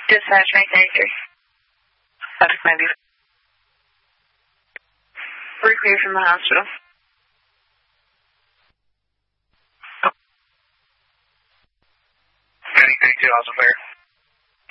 Dispatch 993. Subject 90. We're clear from the hospital. Two, also fair.